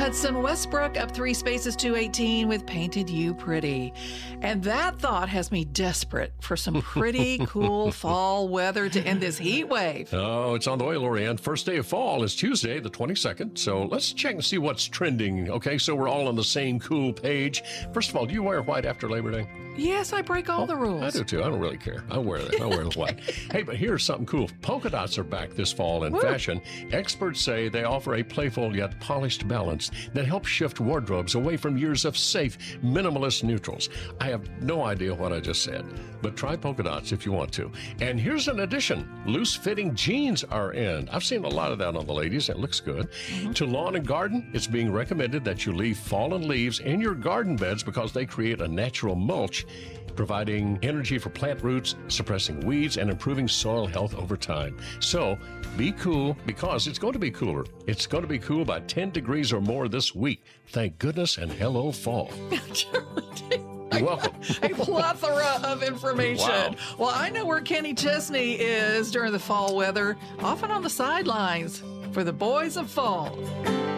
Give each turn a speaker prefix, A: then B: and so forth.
A: Hudson Westbrook up 3 spaces to 18 with Painted You Pretty. And that thought has me desperate for some pretty cool fall weather to end this heat wave.
B: Oh, it's on the way, Lorianne. First day of fall is Tuesday, the 22nd. So let's check and see what's trending. Okay, so we're all on the same cool page. First of all, do you wear white after Labor Day?
A: Yes, I break all the rules.
B: I do too. I don't really care. I wear that. I wear the white. Hey, but here's something cool. Polka dots are back this fall in fashion. Experts say they offer a playful yet polished balance that helps shift wardrobes away from years of safe, minimalist neutrals. I have no idea what I just said, but try polka dots if you want to. And here's an addition. Loose-fitting jeans are in. I've seen a lot of that on the ladies. It looks good. To lawn and garden, it's being recommended that you leave fallen leaves in your garden beds because they create a natural mulch, providing energy for plant roots, suppressing weeds, and improving soil health over time. So be cool because it's going to be cooler. It's going to be cool by 10 degrees or more this week. Thank goodness and hello, fall. You're welcome.
A: A plethora of information.
B: Wow.
A: Well, I know where Kenny Chesney is during the fall weather, often on the sidelines for the boys of fall.